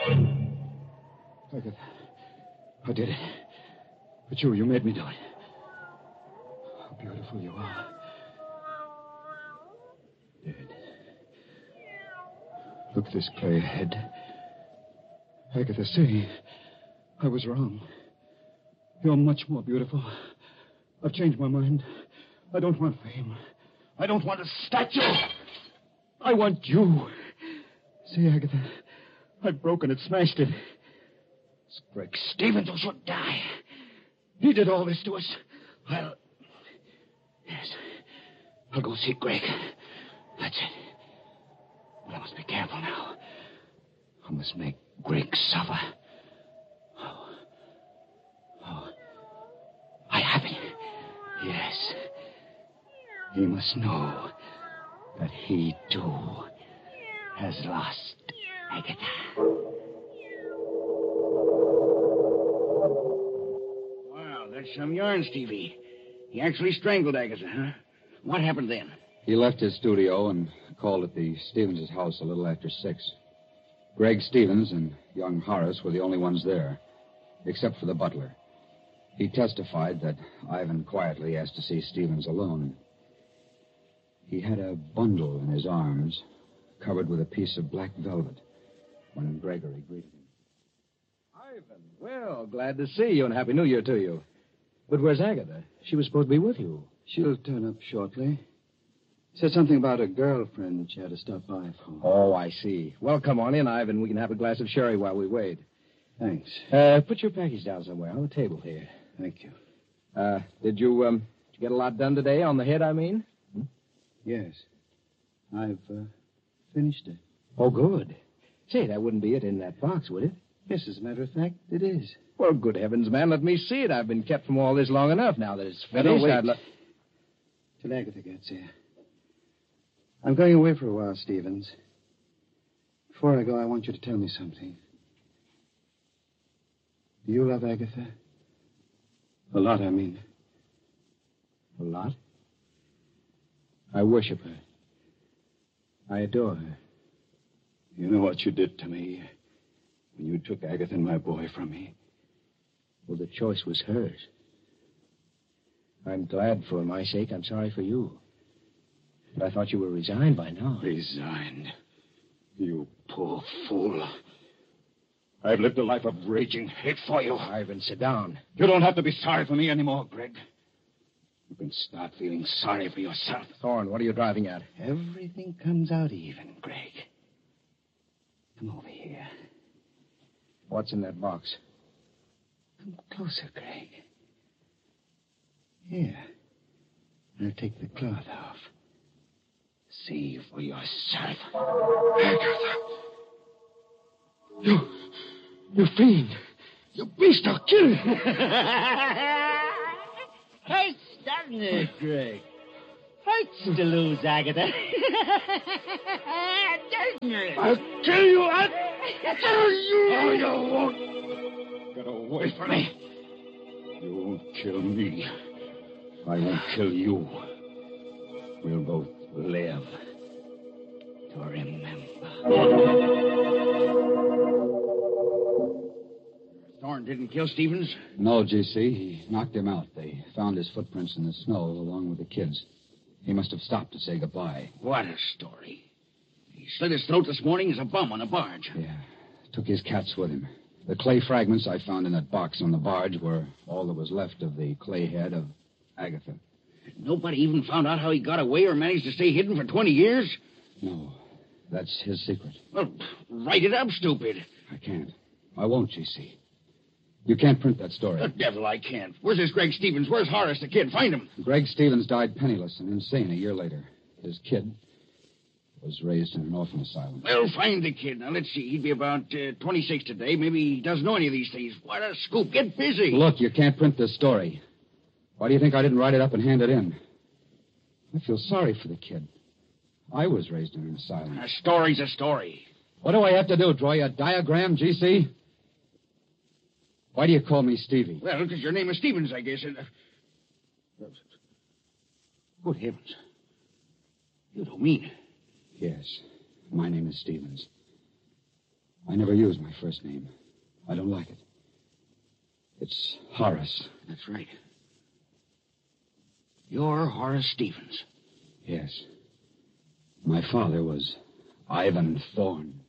Agatha, I did it. But you made me do it. How beautiful you are. Dead. Look at this clay head. Agatha, see, I was wrong. You're much more beautiful. I've changed my mind. I don't want fame. I don't want a statue. I want you. See, Agatha, I've broken it, smashed it. It's Greg Stevens who should die. He did all this to us. Yes, I'll go see Greg. That's it. But I must be careful now. I must make Greg suffer. Oh, I have it. Yes. He must know that he, too, has lost Agatha. Wow, that's some yarn, Stevie. He actually strangled Agatha, huh? What happened then? He left his studio and called at the Stevens' house a little after 6. Greg Stevens and young Horace were the only ones there, except for the butler. He testified that Ivan quietly asked to see Stevens alone. He had a bundle in his arms, covered with a piece of black velvet, when Gregory greeted him. Ivan, well, glad to see you, and Happy New Year to you. But where's Agatha? She was supposed to be with you. She'll turn up shortly. Said something about a girlfriend she had to stop by for. Oh, I see. Well, come on in, Ivan. We can have a glass of sherry while we wait. Thanks. Put your package down somewhere on the table here. Thank you. Did you get a lot done today? On the head, I mean? Yes. I've finished it. Oh, good. Say, that wouldn't be it in that box, would it? Yes, as a matter of fact, it is. Well, good heavens, man, let me see it. I've been kept from all this long enough now that it's finished. Now, don't wait till Agatha gets here. I'm going away for a while, Stevens. Before I go, I want you to tell me something. Do you love Agatha? A lot, I mean. A lot? I worship her. I adore her. You know what you did to me when you took Agatha and my boy from me? Well, the choice was hers. I'm glad for my sake. I'm sorry for you. But I thought you were resigned by now. Resigned? You poor fool. I've lived a life of raging hate for you. Ivan, sit down. You don't have to be sorry for me anymore, Greg. You can start feeling sorry for yourself. Thorne, what are you driving at? Everything comes out even, Greg. Come over here. What's in that box? Come closer, Greg. Here. I'll take the cloth off. See for yourself. Agatha! You fiend! You beast, I'll kill you! Hurts, doesn't it, Greg? Hurts to lose Agatha. Doesn't it? I'll kill you! I'll kill you! Oh, you won't! Get away from me. You won't kill me. I won't kill you. We'll both live to remember. Thorne didn't kill Stevens? No, G.C. He knocked him out. They found his footprints in the snow along with the kids. He must have stopped to say goodbye. What a story. He slit his throat this morning as a bum on a barge. Yeah. Took his cats with him. The clay fragments I found in that box on the barge were all that was left of the clay head of Agatha. Nobody even found out how he got away or managed to stay hidden for 20 years? No. That's his secret. Well, write it up, stupid. I can't. I won't, G.C. You can't print that story. The devil I can't. Where's this Greg Stevens? Where's Horace the kid? Find him. Greg Stevens died penniless and insane a year later. His kid was raised in an orphan asylum. Well, find the kid. Now, let's see. He'd be about 26 today. Maybe he doesn't know any of these things. What a scoop. Get busy. Look, you can't print this story. Why do you think I didn't write it up and hand it in? I feel sorry for the kid. I was raised in an asylum. A story's a story. What do I have to do? Draw you a diagram, G.C.? Why do you call me Stevie? Well, because your name is Stevens, I guess. Good heavens. You don't mean it. Yes. My name is Stevens. I never use my first name. I don't like it. It's Horace. That's right. You're Horace Stevens. Yes. My father was Ivan Thorne.